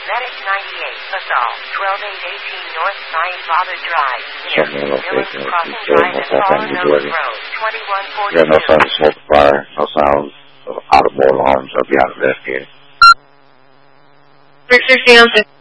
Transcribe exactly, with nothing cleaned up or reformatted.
Medic ninety-eight, Assault, twelve eight eighteen North Cyan Bother Drive, near Miller's Crossing Drive and Fallen Oaks Road, twenty-one forty-two. Yeah, no sign of smoke fire, no sounds of audible alarms. I'll be out of that here. Richard Fields.